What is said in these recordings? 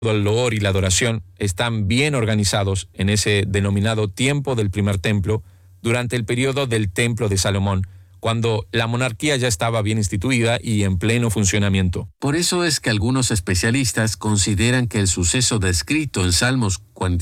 el loor y la adoración están bien organizados en ese denominado tiempo del primer templo, durante el periodo del templo de Salomón, cuando la monarquía ya estaba bien instituida y en pleno funcionamiento. Por eso es que algunos especialistas consideran que el suceso descrito en Salmos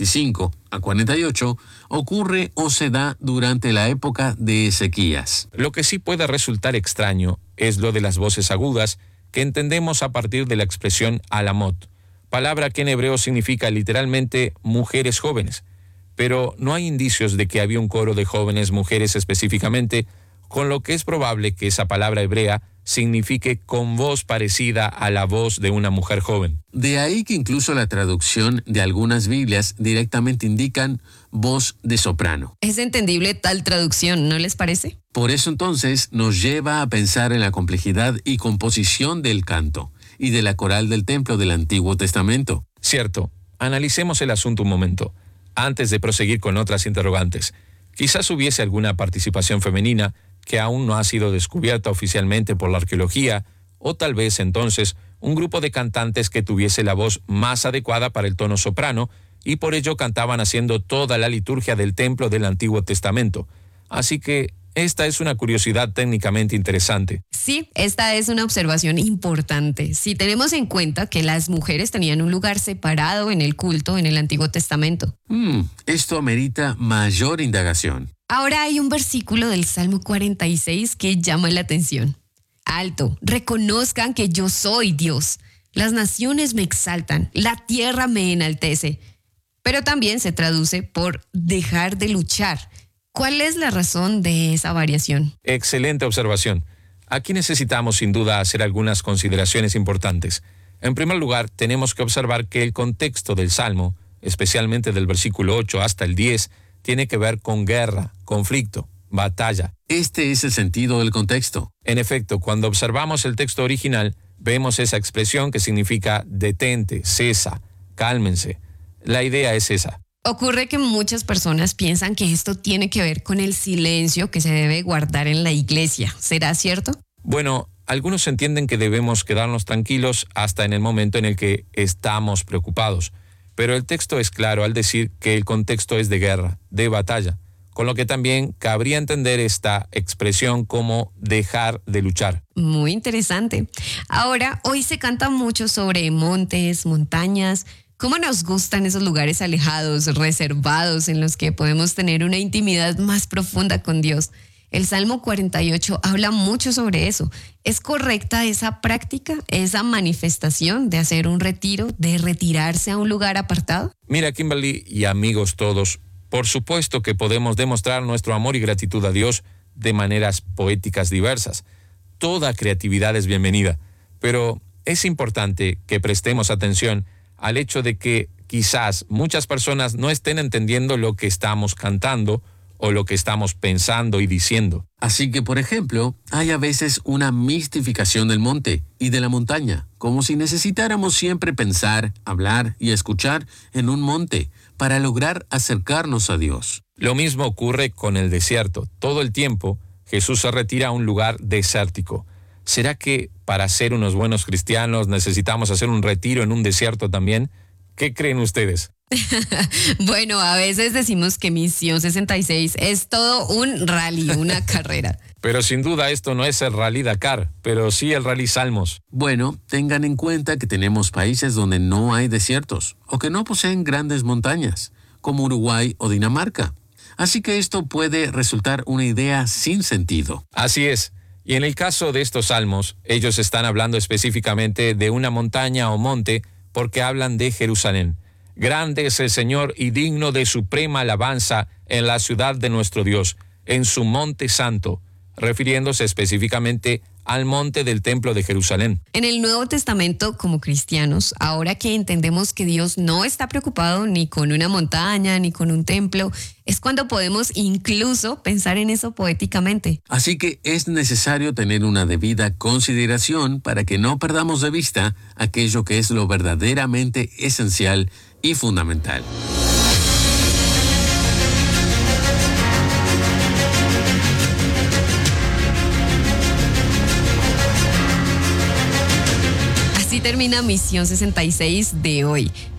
45 a 48 ocurre o se da durante la época de Ezequías. Lo que sí puede resultar extraño es lo de las voces agudas, que entendemos a partir de la expresión alamot, palabra que en hebreo significa literalmente mujeres jóvenes, pero no hay indicios de que había un coro de jóvenes mujeres específicamente, con lo que es probable que esa palabra hebrea signifique con voz parecida a la voz de una mujer joven. De ahí que incluso la traducción de algunas Biblias directamente indican voz de soprano. Es entendible tal traducción, ¿no les parece? Por eso entonces nos lleva a pensar en la complejidad y composición del canto y de la coral del templo del Antiguo Testamento. Cierto, analicemos el asunto un momento, antes de proseguir con otras interrogantes. Quizás hubiese alguna participación femenina que aún no ha sido descubierta oficialmente por la arqueología, o tal vez entonces un grupo de cantantes que tuviese la voz más adecuada para el tono soprano, y por ello cantaban haciendo toda la liturgia del templo del Antiguo Testamento. Así que esta es una curiosidad técnicamente interesante. Sí, esta es una observación importante. Si tenemos en cuenta que las mujeres tenían un lugar separado en el culto en el Antiguo Testamento. Esto amerita mayor indagación. Ahora hay un versículo del Salmo 46 que llama la atención. Alto, reconozcan que yo soy Dios. Las naciones me exaltan, la tierra me enaltece. Pero también se traduce por dejar de luchar. ¿Cuál es la razón de esa variación? Excelente observación. Aquí necesitamos sin duda hacer algunas consideraciones importantes. En primer lugar, tenemos que observar que el contexto del Salmo, especialmente del versículo 8 hasta el 10, tiene que ver con guerra, conflicto, batalla. Este es el sentido del contexto. En efecto, cuando observamos el texto original, vemos esa expresión que significa detente, cesa, cálmense. La idea es esa. Ocurre que muchas personas piensan que esto tiene que ver con el silencio que se debe guardar en la iglesia. ¿Será cierto? Bueno, algunos entienden que debemos quedarnos tranquilos hasta en el momento en el que estamos preocupados. Pero el texto es claro al decir que el contexto es de guerra, de batalla, con lo que también cabría entender esta expresión como dejar de luchar. Muy interesante. Ahora, hoy se canta mucho sobre montes, montañas. ¿Cómo nos gustan esos lugares alejados, reservados, en los que podemos tener una intimidad más profunda con Dios? El Salmo 48 habla mucho sobre eso. ¿Es correcta esa práctica, esa manifestación de hacer un retiro, de retirarse a un lugar apartado? Mira, Kimberly y amigos todos, por supuesto que podemos demostrar nuestro amor y gratitud a Dios de maneras poéticas diversas. Toda creatividad es bienvenida, pero es importante que prestemos atención al hecho de que quizás muchas personas no estén entendiendo lo que estamos cantando o lo que estamos pensando y diciendo. Así que, por ejemplo, hay a veces una mistificación del monte y de la montaña, como si necesitáramos siempre pensar, hablar y escuchar en un monte para lograr acercarnos a Dios. Lo mismo ocurre con el desierto. Todo el tiempo, Jesús se retira a un lugar desértico. ¿Será que para ser unos buenos cristianos necesitamos hacer un retiro en un desierto también? ¿Qué creen ustedes? Bueno, a veces decimos que Misión 66 es todo un rally, una carrera. Pero sin duda esto no es el Rally Dakar, pero sí el Rally Salmos. Bueno, tengan en cuenta que tenemos países donde no hay desiertos o que no poseen grandes montañas, como Uruguay o Dinamarca. Así que esto puede resultar una idea sin sentido. Así es. Y en el caso de estos salmos, ellos están hablando específicamente de una montaña o monte porque hablan de Jerusalén. Grande es el Señor y digno de suprema alabanza en la ciudad de nuestro Dios, en su monte santo, refiriéndose específicamente al monte del templo de Jerusalén. En el Nuevo Testamento, como cristianos, ahora que entendemos que Dios no está preocupado ni con una montaña ni con un templo, es cuando podemos incluso pensar en eso poéticamente. Así que es necesario tener una debida consideración para que no perdamos de vista aquello que es lo verdaderamente esencial y fundamental. así termina Misión 66 de hoy.